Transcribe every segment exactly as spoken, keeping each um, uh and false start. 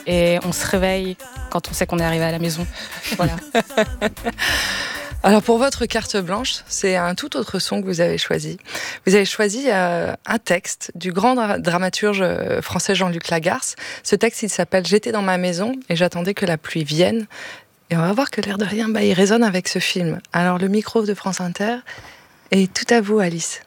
et on se réveille quand on sait qu'on est arrivé à la maison. Voilà. Alors pour votre carte blanche, c'est un tout autre son que vous avez choisi. Vous avez choisi euh, un texte du grand dra- dramaturge français Jean-Luc Lagarce. Ce texte, il s'appelle « J'étais dans ma maison et j'attendais que la pluie vienne ». Et on va voir que l'air de rien, bah, il résonne avec ce film. Alors le micro de France Inter est tout à vous, Alice.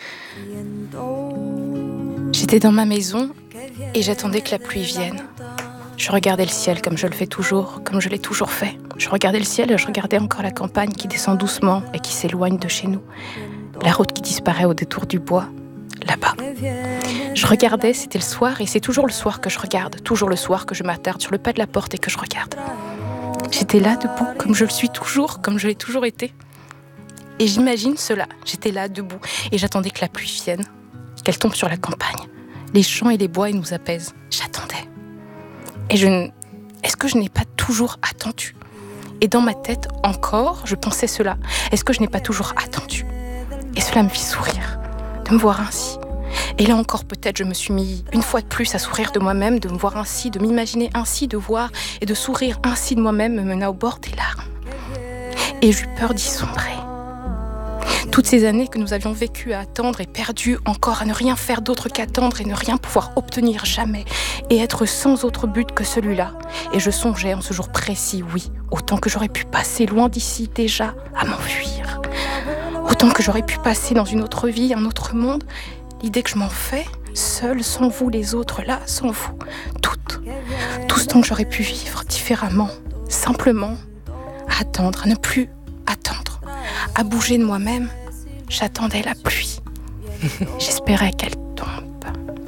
J'étais dans ma maison et j'attendais que la pluie vienne. Je regardais le ciel comme je le fais toujours, comme je l'ai toujours fait. Je regardais le ciel et je regardais encore la campagne qui descend doucement et qui s'éloigne de chez nous. La route qui disparaît au détour du bois, là-bas. Je regardais, c'était le soir et c'est toujours le soir que je regarde, toujours le soir que je m'attarde sur le pas de la porte et que je regarde. J'étais là debout comme je le suis toujours, comme je l'ai toujours été. Et j'imagine cela, j'étais là debout et j'attendais que la pluie vienne, qu'elle tombe sur la campagne. Les champs et les bois, ils nous apaisent. J'attendais. Et je ne... Est-ce que je n'ai pas toujours attendu ? Et dans ma tête, encore, je pensais cela. Est-ce que je n'ai pas toujours attendu ? Et cela me fit sourire, de me voir ainsi. Et là encore, peut-être, je me suis mis une fois de plus à sourire de moi-même, de me voir ainsi, de m'imaginer ainsi, de voir et de sourire ainsi de moi-même me mena au bord des larmes. Et j'eus peur d'y sombrer. Toutes ces années que nous avions vécues à attendre et perdues encore à ne rien faire d'autre qu'attendre et ne rien pouvoir obtenir jamais et être sans autre but que celui-là. Et je songeais en ce jour précis, oui, autant que j'aurais pu passer loin d'ici déjà à m'enfuir. Autant que j'aurais pu passer dans une autre vie, un autre monde. L'idée que je m'en fais, seule, sans vous les autres, là, sans vous, toutes. Tout ce temps que j'aurais pu vivre différemment, simplement, à attendre, à ne plus attendre, à bouger de moi-même. J'attendais la pluie. J'espérais qu'elle tombe.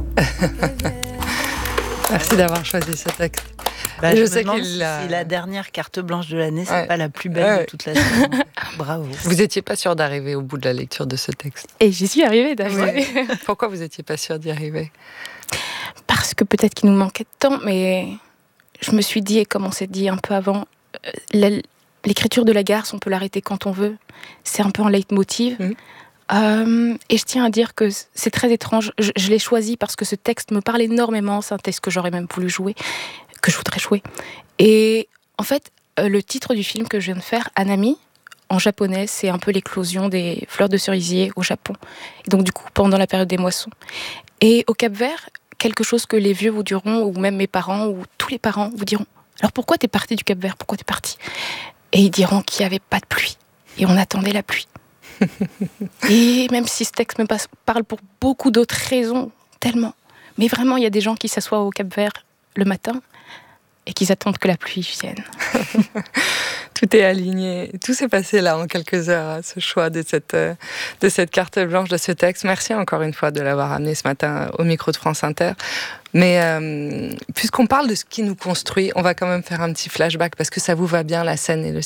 Merci d'avoir choisi ce texte. Bah, je, je me sais demande qu'il si a... la dernière carte blanche de l'année, c'est ouais. pas la plus belle ouais. de toute la saison. Bravo. Vous n'étiez pas sûre d'arriver au bout de la lecture de ce texte. Et j'y suis arrivée d'abord. Oui. Pourquoi vous n'étiez pas sûre d'y arriver ? Parce que peut-être qu'il nous manquait de temps, mais je me suis dit, et comme on s'est dit un peu avant, la... l'écriture de Lagarce, on peut l'arrêter quand on veut. C'est un peu un leitmotiv. Mmh. Euh, et je tiens à dire que c'est très étrange. Je, je l'ai choisi parce que ce texte me parle énormément. C'est un texte que j'aurais même voulu jouer, que je voudrais jouer. Et en fait, euh, le titre du film que je viens de faire, Hanami, en japonais, c'est un peu l'éclosion des fleurs de cerisier au Japon. Et donc du coup, pendant la période des moissons. Et au Cap-Vert, quelque chose que les vieux vous diront, ou même mes parents, ou tous les parents vous diront. Alors pourquoi t'es parti du Cap-Vert ? Pourquoi t'es parti ? Et ils diront qu'il n'y avait pas de pluie. Et on attendait la pluie. Et même si ce texte me parle pour beaucoup d'autres raisons, tellement. Mais vraiment, il y a des gens qui s'assoient au Cap-Vert le matin et qui attendent que la pluie vienne. Tout est aligné. Tout s'est passé là en quelques heures, ce choix de cette, de cette carte blanche, de ce texte. Merci encore une fois de l'avoir amené ce matin au micro de France Inter. Mais euh, puisqu'on parle de ce qui nous construit, on va quand même faire un petit flashback parce que ça vous va bien, la scène et le